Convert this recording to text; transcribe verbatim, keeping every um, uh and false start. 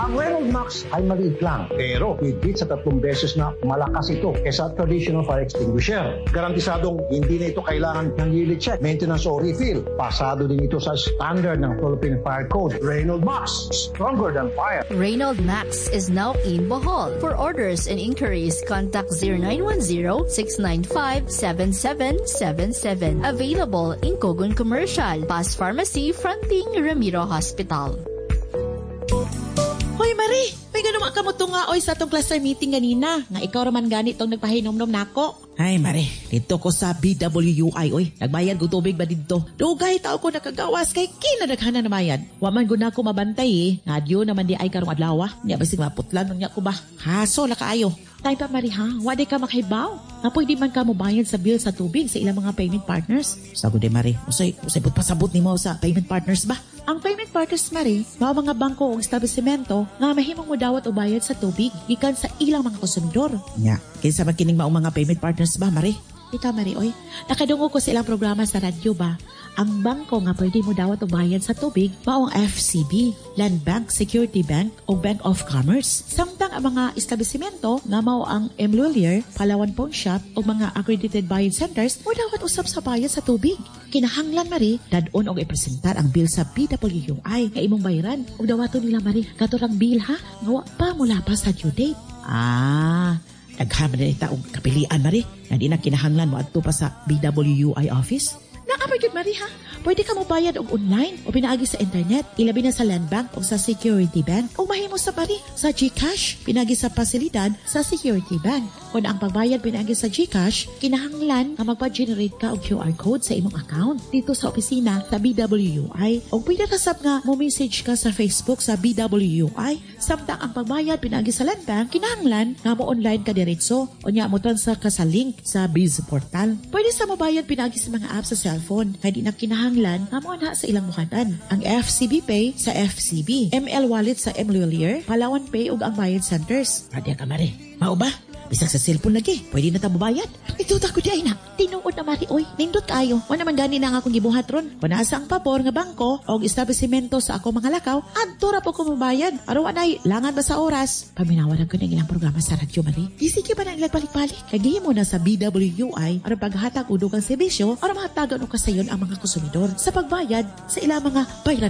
Ang Reynolds Max ay maliit lang, pero higit sa tatlong beses na malakas ito kaysa traditional fire extinguisher. Garantisadong hindi na ito kailangan ng yearly check, maintenance o refill. Pasado din ito sa standard ng Philippine Fire Code. Reynolds Max, stronger than fire. Reynolds Max is now in Bohol. For orders and inquiries, contact zero nine one zero, six nine five, seven seven seven seven. Available in Cogon Commercial, Paz Pharmacy, fronting Ramiro Hospital. Hoy Marie, may ganun ka mo nga oy sa atong cluster meeting ganina. Nga ikaw raman ganit tong nagpahinom-nom nako. Ay Marie, dito ko sa B W U I oy. Nagbayad ko tubig ba dito? Dugay tao ko nakagawas kay kinadaghanan na mayad. Wa man gud nako mabantay eh. Ngadyo naman di ay karong adlaw. Nya basig maputlan nya ko ba. Haso la kaayo. Tay pa Marie ha, wa di ka makahibaw. Nga pwede man ka mo bayad sa bill sa tubig sa ilang mga payment partners. Sagot di Marie, usay usay but pasabot nimo sa payment partners ba? Ang payment partners, Marie, mao mga bangko o establishmento nga mahimong mo dawat o bayad sa tubig gikan sa ilang mga konsumidor. Nya, kinsa man kining maong mga payment partners ba, Marie? Ita, Marie, oy. Nakadungo ko sa ilang programa sa radyo ba? Ang bangko nga pwede mo dawat o bayad sa tubig maong F C B, Land Bank, Security Bank o Bank of Commerce. Samtang ang mga establishmento nga mao ang M. Lulier, Palawan Pawn Shop o mga accredited buying centers mo dawat usab sa bayad sa tubig. Kinahanglan, Marie, dadon og ipresentar ang bill sa B W U I nga imong bayaran og dawaton nila, Marie, katurang bill ha nga wa pa mula pa sa due date. Ah, daghan na ita og kapilian, Marie, nga di na kinahanglan mo adto pa sa B W U I office. Nakapagod, Marie, ha? Pwede ka mo bayad og online o pinaagi sa internet, ilabi na sa Land Bank o sa Security Bank o mahimo sa Marie sa GCash, pinagi sa pasilidad sa Security Bank. Kung ang pagbayad pinagi sa GCash, kinahanglan na magpa-generate ka og Q R code sa imong account dito sa opisina sa B W U I o pwede kasab nga mo message ka sa Facebook sa B W U I. Samtang ang pagbayad pinagi sa Land Bank, kinahanglan nga mo online ka diretso o nya mo transfer ka sa link sa Biz Portal. Pwede sa mabayad pinagi sa mga apps sa cellphone, kaya di na kinahanglan nga mo na sa ilang muhanan. Ang F C B Pay sa F C B, M L Wallet sa M. Lulier, Palawan Pay ug ang Bayad Centers. Pwede ka, Marie. Mao ba? Bisag sa cellphone lagi, pwede na ta mabayad. Ito ta ko di ay na. Tinuod na, Marie, oy. Nindot kayo. Wa naman gani na nga akong gibuhat ron. Kung nasa ang pabor nga bangko o establishmento sa ako mga lakaw, adto ra po ko mabayad. Araw anay, langan ba sa oras? Paminawaran ko ng ilang programa sa radyo, Marie. Di sige ba na ilang balik-balik? Kagihim mo na sa B W U I aron paghatag o dugang serbisyo aron mahatagan o kasayon ang mga konsumidor sa pagbayad sa ilang mga bayaran